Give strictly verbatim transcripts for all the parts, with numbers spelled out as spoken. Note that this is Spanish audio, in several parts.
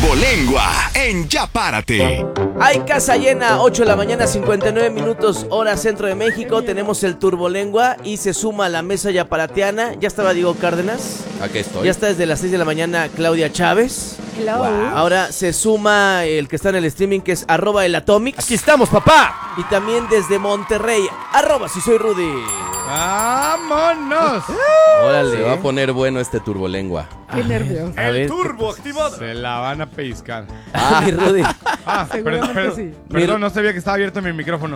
Turbolengua en Ya Párate. Hay casa llena, ocho de la mañana, cincuenta y nueve minutos, hora centro de México. Tenemos el Turbolengua y se suma a la mesa yaparatiana. Ya estaba Diego Cárdenas. Aquí estoy. Ya está desde las seis de la mañana Claudia Chávez. Hello. Wow. Ahora se suma el que está en el streaming, que es arroba el Atomics. Aquí estamos, papá. Y también desde Monterrey, arroba si soy Rudy. ¡Vámonos! Órale. Se va a poner bueno este Turbolengua. Qué nervios. A ver, turbo activado. Se la van a pellizcar. Ah, mi Rudy. Ah, per- Seguramente per- sí. perdón, no sabía que estaba abierto mi micrófono.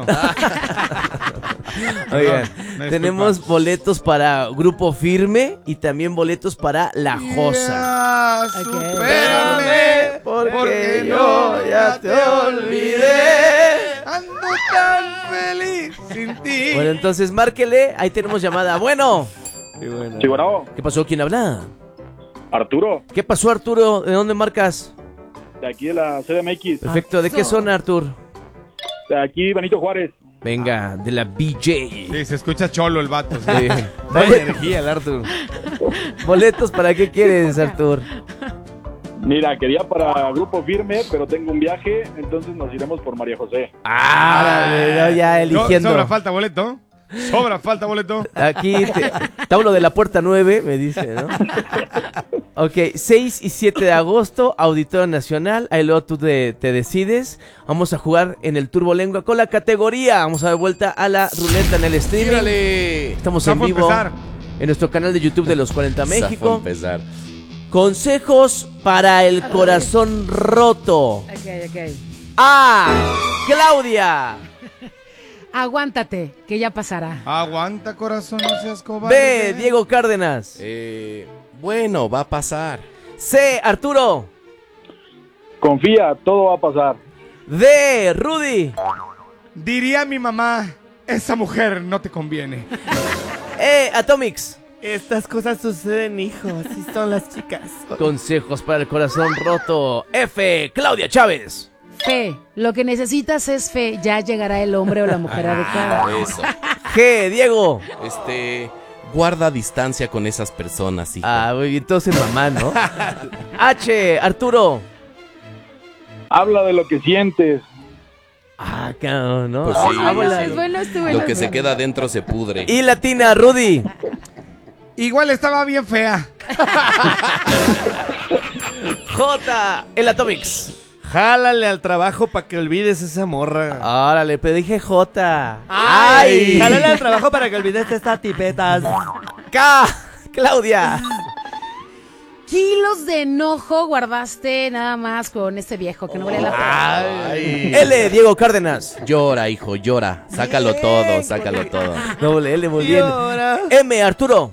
Oigan, me tenemos disculpa. boletos para Grupo Firme y también boletos para La Josa. Ya, Ok. supérame, porque yo ya te olvidé. Ando tan feliz sin ti. Bueno, entonces márquele, ahí tenemos llamada. Bueno. Sí, bueno, ¿Qué pasó? ¿Quién habla? Arturo, ¿Qué pasó, Arturo? ¿De dónde marcas? de aquí de la C D M X, Perfecto, ¿de qué zona, Arturo? de aquí Benito Juárez. Venga, de la B J. Sí, se escucha cholo el vato. sí. Sí. Trae energía el Arthur. ¿Boletos para qué quieres, Artur? Mira, quería para Grupo Firme, pero tengo un viaje, entonces nos iremos por María José. Ah, no, ya No, eligiendo. sobra falta boleto. Sobra falta boleto. Aquí te, te hablo de la puerta nueve, me dice, ¿no? Ok, seis y siete de agosto, Auditorio Nacional. Ahí luego tú te, te decides. Vamos a jugar en el Turbolengua con la categoría. Vamos a dar vuelta a la ruleta en el streaming. ¡Tírale! Estamos Ya en fue vivo empezar. en nuestro canal de YouTube de Los cuarenta Zafo México. empezar. Consejos para el corazón roto. Ok, ok. A. Claudia. Aguántate, que ya pasará. Aguanta, corazón, no seas cobarde. B. Diego Cárdenas. Eh, bueno, va a pasar. C. Arturo. Confía, todo va a pasar. D. Rudy. Diría mi mamá, esa mujer no te conviene. E. Atomics. Estas cosas suceden, hijo. Así son las chicas. Consejos para el corazón roto. F. Claudia Chávez. Fe, lo que necesitas es fe. Ya llegará el hombre o la mujer adecuada. Eso. G. Diego. Este, guarda distancia con esas personas, hijo. Ah, muy bien, entonces mamá, ¿no? H. Arturo. Habla de lo que sientes. Ah, cabrón, ¿no? Pues Ah, sí. ah, Bueno, bueno. es bueno, estuvo Lo en que las se manos. queda adentro se pudre. Y latina, Rudy. Igual estaba bien fea. J. El Atomics. Jálale al trabajo para que olvides esa morra. Órale, pero dije J. ¡Ay! Jálale al trabajo para que olvides estas tipetas. K. Claudia. Kilos de enojo guardaste nada más con este viejo que no vale la pena. Ay. L. Diego Cárdenas. Llora, hijo, llora. Sácalo todo, sácalo todo. Doble L, muy bien. Llora. M. Arturo.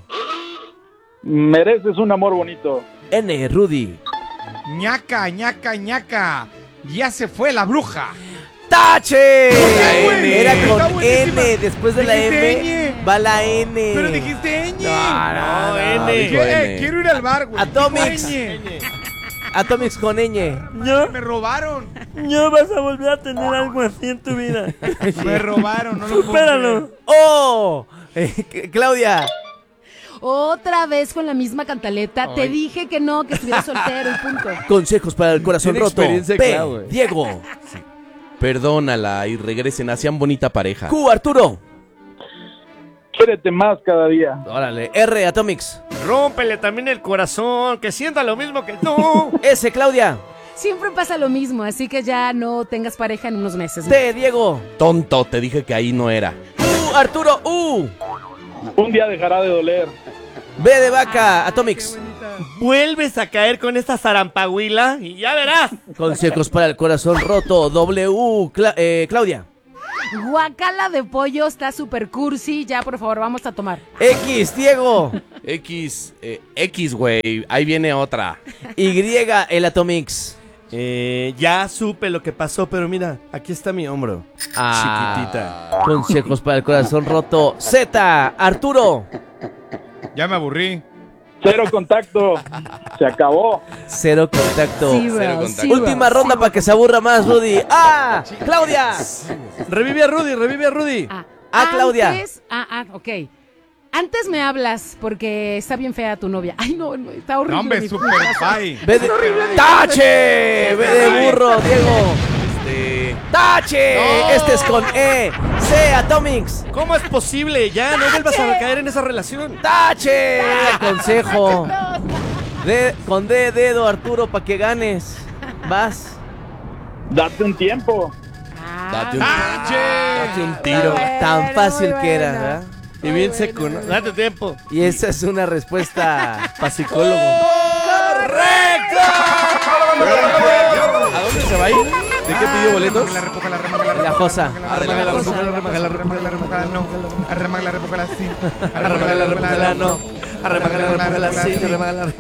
Mereces un amor bonito. N. Rudy. ñaca, ñaca, ñaca. Ya se fue la bruja. ¡Tache! güey? Era Está con buenísima. N. Después de la Dijiste M, ñ. va la N. Pero dijiste ñ. No, no, No, no. N. dijo ¿Qué? N. Quiero ir al bar, güey. Atomics. Dijo ñ. Atomics con ñ. No, Me robaron. no vas a volver a tener algo así en tu vida. Me robaron, no lo puedo Supéralo. creer. ¡Oh! Eh, Claudia. Otra vez con la misma cantaleta. Te dije que no, que estuvieras soltero y punto. Consejos para el corazón Tiene roto. experiencia, P. claro, güey. Diego. Perdónala y regresen, hacían bonita pareja. Q. Arturo. Quiérete más cada día. Órale. R. Atomics. Rómpele también el corazón, que sienta lo mismo que tú. S. Claudia. Siempre pasa lo mismo, así que ya no tengas pareja en unos meses. T. Diego. Tonto, te dije que ahí no era. U. Arturo. U. Un día dejará de doler. B de vaca. Atomics. Vuelves a caer con esta zarampahuila y ya verás. Consejos para el corazón roto. W. Cla- eh, Claudia. Guacala de pollo está super cursi. Ya, por favor, vamos a tomar. X. Diego. X, eh, X, güey. Ahí viene otra. Y. El Atomics. Eh, ya supe lo que pasó, pero mira, aquí está mi hombro. Ah, Chiquitita. Consejos para el corazón roto. Z. Arturo. Ya me aburrí. Cero contacto. Se acabó. Cero contacto. Sí, Cero bro, contacto. sí, Última bro, ronda sí, para que se aburra más, Rudy. ¡Ah! ¡Claudia! Revive a Rudy, revive a Rudy. Ah, Ah, Claudia. antes- ah, ah, ok. Antes me hablas porque está bien fea tu novia. Ay, no, no está horrible. No, hombre, mi super puta. bye. Ve de... ¡Tache! Ve de burro, Diego. Este... ¡Tache! No. Este es con E. C, Atomics. ¿Cómo es posible? Ya, no vuelvas a caer en esa relación. ¡Tache! Consejo. D, con D, dedo, Arturo, para que ganes. Vas. Date un tiempo. Ah, Date un- Date un Tan, tiro. tan Bueno, fácil muy que era, bueno. ¿verdad? Y bien seco, ¿no? Date tiempo. Y esa es una respuesta para psicólogo. ¿A dónde se va a ir? ¿De qué pidió boletos? La repoca, la remoca, la La Josa. Arremanga la repoca, la remoca, la repoca, la repoca, no. Arremanga la repoca, la sí. Arremanga la repoca, la no. Arremanga la repoca, la sí, arremanga la-